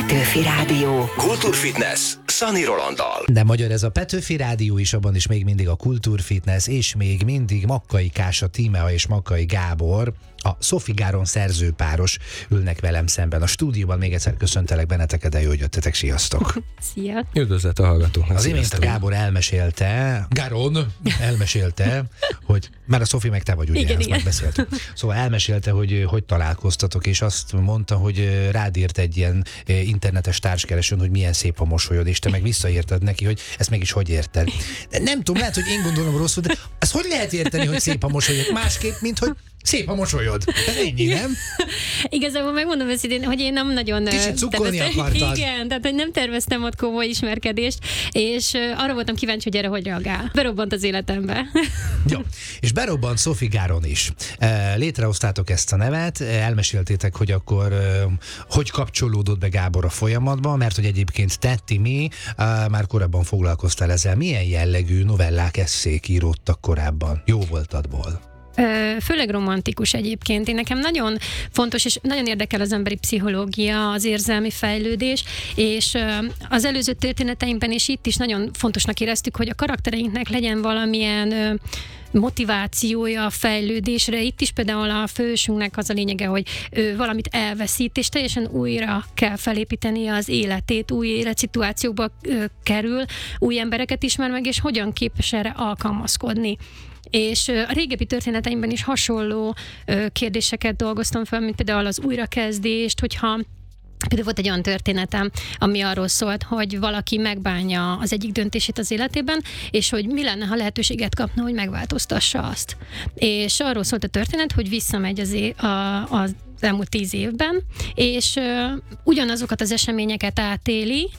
Petőfi Rádió. Kultúrfitness Szani Rolanddal. De magyar ez a Petőfi Rádió is, abban is még mindig a Kultúrfitness, és még mindig Makkai Kása Tímea és Makkai Gábor, a Sophie Garon szerzőpáros ülnek velem szemben a stúdióban. Még egyszer köszöntelek benneteket, de jó, hogy jöttetek, sziasztok! Szia! Üdvözlet a hallgatóknak! Az imént a Gábor Garon elmesélte, hogy már a Sophie meg te vagy, ugye, igen, ezt megbeszéltük. Szóval elmesélte, hogy találkoztatok, és azt mondta, hogy rád írt egy ilyen internetes társkeresőn, hogy milyen szép a mosolyod, és te meg visszaírtad neki, hogy ezt mégis hogy érted. De nem tudom, lehet, hogy én gondolom rosszul, de ezt hogy lehet érteni, hogy szép a mosolyod? Másképp, mint hogy szép a mosolyod. Ennyi, nem? Igazából megmondom őszintén, hogy én nem nagyon... Kicsit cukkolni akartad. Igen, tehát hogy nem terveztem ott komoly ismerkedést, és arra voltam kíváncsi, hogy erre hogy reagál. Berobbant az életembe. Jó, és berobbant Sophie Garon is. Létrehoztátok ezt a nevet, elmeséltétek, hogy akkor hogy kapcsolódott be Gábor a folyamatba, mert hogy egyébként te, Timi, már korábban foglalkoztál ezzel. Milyen jellegű novellák, esszék íródtak korábban? Jó voltadból. Főleg romantikus egyébként. Én nekem nagyon fontos, és nagyon érdekel az emberi pszichológia, az érzelmi fejlődés, és az előző történeteimben és itt is nagyon fontosnak éreztük, hogy a karaktereinknek legyen valamilyen motivációja a fejlődésre. Itt is például a fősünknek az a lényege, hogy ő valamit elveszít, és teljesen újra kell felépíteni az életét, új életszituációkba kerül, új embereket ismer meg, és hogyan képes erre alkalmazkodni. És a régebbi történeteimben is hasonló kérdéseket dolgoztam fel, mint például az újrakezdést, hogyha például volt egy olyan történetem, ami arról szólt, hogy valaki megbánja az egyik döntését az életében, és hogy mi lenne, ha lehetőséget kapna, hogy megváltoztassa azt. És arról szólt a történet, hogy visszamegy az elmúlt 10 évben, és ugyanazokat az eseményeket átéli,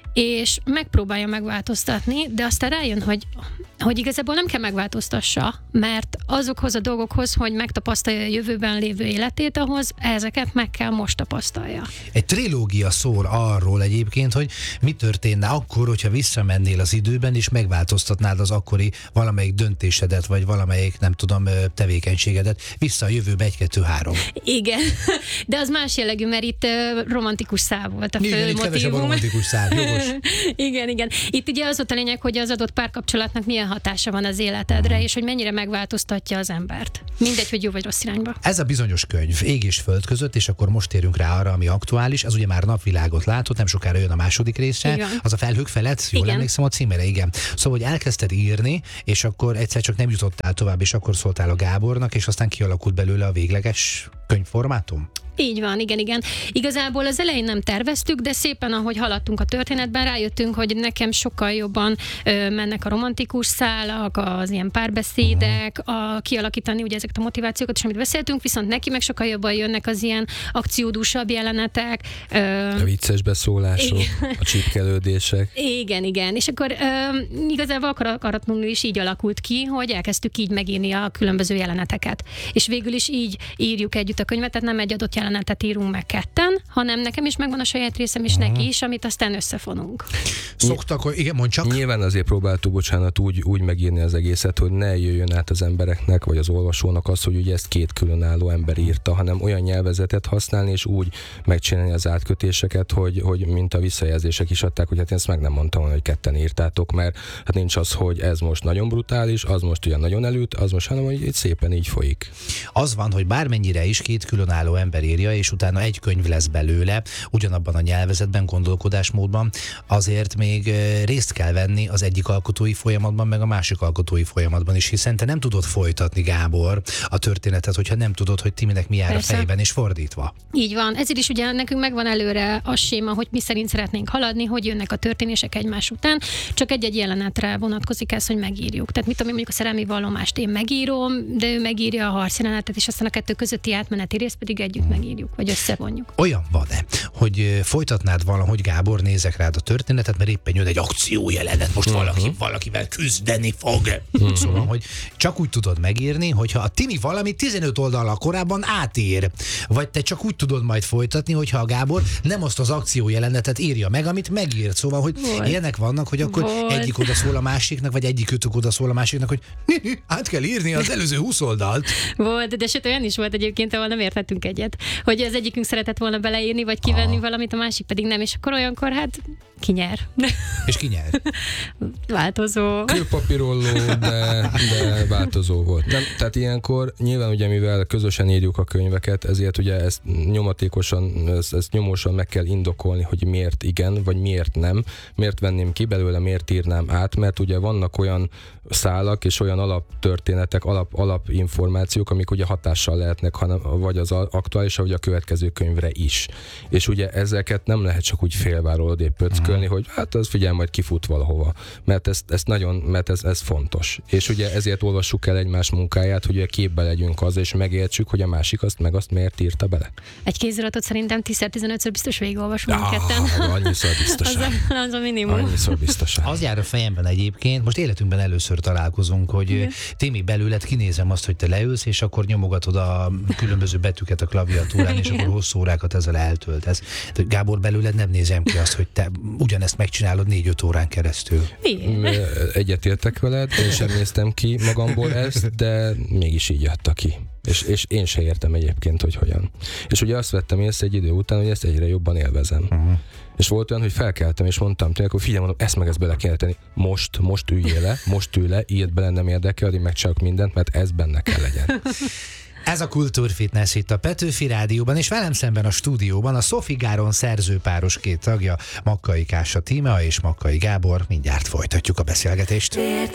és megpróbálja megváltoztatni, de aztán rájön, hogy igazából nem kell megváltoztassa, mert azokhoz a dolgokhoz, hogy megtapasztalja a jövőben lévő életét, ahhoz ezeket meg kell most tapasztalja. Egy trilógia szól arról egyébként, hogy mi történne akkor, hogyha visszamennél az időben, és megváltoztatnád az akkori valamelyik döntésedet, vagy valamelyik, nem tudom, tevékenységedet, vissza a jövőbe 1, 2, 3. Igen, de az más jellegű, mert itt romantikus szál volt a fő motívum. Kevesebb a romantikus szál, jogos. Igen. Itt ugye az volt a lényeg, hogy az adott párkapcsolatnak milyen hatása van az életedre, és hogy mennyire megváltoztatja az embert. Mindegy, hogy jó vagy rossz irányba. Ez a bizonyos könyv, Ég és föld között, és akkor most térünk rá arra, ami aktuális. Ez ugye már napvilágot látott, nem sokára jön a második része. Igen. Az a Felhők felett, jól emlékszem a címére, igen. Szóval, hogy elkezdted írni, és akkor egyszer csak nem jutottál tovább, és akkor szóltál a Gábornak, és aztán kialakult belőle a végleges könyvformátum? Így van, igen. Igazából az elején nem terveztük, de szépen, ahogy haladtunk a történetben, rájöttünk, hogy nekem sokkal jobban mennek a romantikus szálak, az ilyen párbeszédek, kialakítani ugye ezeket a motivációkat, és amit beszéltünk, viszont neki meg sokkal jobban jönnek az ilyen akciódúsabb jelenetek. A vicces beszólások, a csipkelődések. Igen. És akkor igazából akaratlanul is így alakult ki, hogy elkezdtük így megírni a különböző jeleneteket. És végül is így írjuk együtt a könyvet, tehát nem egy adott jelenetet írunk meg ketten, hanem nekem is megvan a saját részem, és neki is, amit aztán összefonunk. Szoktak, hogy igen, mondj csak. Nyilván azért próbáltuk, úgy megírni az egészet, hogy ne jöjjön át az embereknek, vagy az olvasónak az, hogy ugye ezt 2 különálló ember írta, hanem olyan nyelvezetet használni, és úgy megcsinálni az átkötéseket, hogy mint a visszajelzések is adták, hogy hát én ezt meg nem mondtam volna, hogy ketten írtátok, mert hát nincs az, hogy ez most nagyon brutális, az most olyan nagyon elüt, az most, hanem hogy itt szépen így folyik. Az van, hogy bármennyire is 2 különálló ember írja, és utána egy könyv lesz belőle, ugyanabban a nyelvezetben, gondolkodásmódban, azért még részt kell venni az egyik alkotói folyamatban, meg a másik alkotói folyamatban is, hiszen te nem tudod folytatni, Gábor, a történetet, hogyha nem tudod, hogy Timinek mi jár a fejben, és fordítva. Így van. Ezért is ugye nekünk megvan előre a séma, hogy mi szerint szeretnénk haladni, hogy jönnek a történések egymás után, csak egy-egy jelenetre vonatkozik ez, hogy megírjuk. Tehát mit tudom, mondjuk a szerelmi vallomást én megírom, de ő megírja a harcjelenetet, és aztán a 2 közötti átmeneti részt pedig együtt megírjuk, vagy összevonjuk. Olyan van-e, hogy folytatnád valahogy, Gábor, nézek rád a történetet, mert éppen jön egy akciójelenet, most valakivel küzdeni fog. Szóval, hogy csak úgy tudod megírni, hogyha a Timi valami 15 oldallal korábban átír, vagy te csak úgy tudod majd folytatni, hogyha a Gábor nem azt az akciójelenetet írja meg, amit megírt. Szóval, hogy ilyenek vannak, hogy akkor egyik oda szól a másiknak, vagy egyikőtök oda szól a másiknak, hogy át kell írni az előző 20 oldalt. Volt, de sőt olyan is volt egyébként, ahol nem értettünk egyet. hogy az egyikünk szeretett volna beleírni, vagy kivenni valamit, a másik pedig nem, és akkor olyankor hát ki nyer. És ki nyer? Változó. Kőpapírolló, de változó volt. Nem, tehát ilyenkor nyilván ugye, mivel közösen írjuk a könyveket, ezért ugye ezt nyomatékosan, ezt nyomósan meg kell indokolni, hogy miért igen, vagy miért nem, miért venném ki belőle, miért írnám át, mert ugye vannak olyan szálak és olyan alaptörténetek, alapinformációk, amik ugye hatással lehetnek, hanem vagy az aktuális, vagy a következő könyvre is. És ugye ezeket nem lehet csak úgy félváról odébb pöckölni, hogy hát az figyelj, majd kifut valahova. Mert ez fontos. És ugye ezért olvassuk el egymás munkáját, hogy ugye képbe legyünk azzal, és megértsük, hogy a másik azt miért írta bele. Egy kéziratot szerintem 10-15-ször biztos végigolvasunk ketten. Annyiszor biztosan. Az a minimum. Annyiszor biztosan. Az jár a fejemben egyébként, most életünkben először találkozunk, hogy Timi, belőled kinézem azt, hogy te leülsz, és akkor nyomogatod a különböző betűket a klaviatúrán, és akkor hosszú órákat ezzel eltöltesz. Gábor, belőled nem nézem ki azt, hogy te ugyanezt megcsinálod 4-5 órán keresztül. Egyetértek veled, én sem néztem ki magamból ezt, de mégis így adta ki. És én se értem egyébként, hogy hogyan. És ugye azt vettem észre egy idő után, hogy ezt egyre jobban élvezem. És volt olyan, hogy felkeltem, és mondtam tényleg, hogy figyelj, mondom, ezt meg ezt bele kell tenni. Most ülj le, írd bele, nem érdekel, addig megcsinálok mindent, mert ez benne kell legyen. Ez a Kultúrfitness itt a Petőfi Rádióban, és velem szemben a stúdióban a Sophie Gáron szerzőpáros két tagja, Makkai Kása Tímea és Makkai Gábor. Mindjárt folytatjuk a beszélgetést.